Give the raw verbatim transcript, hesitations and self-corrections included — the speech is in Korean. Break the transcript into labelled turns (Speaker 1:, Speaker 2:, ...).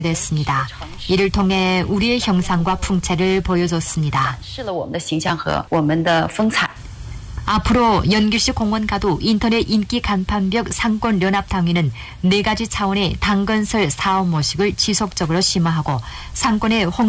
Speaker 1: 됐습니다. 이를 통해 우리의 형상과 풍채를 보여줬습니다. 앞으로 연길시 공원가도 인터넷 인기 간판벽 상권 연합당위는 네 가지 차원의 당건설 사업 모식을 지속적으로 심화하고 상권의 홍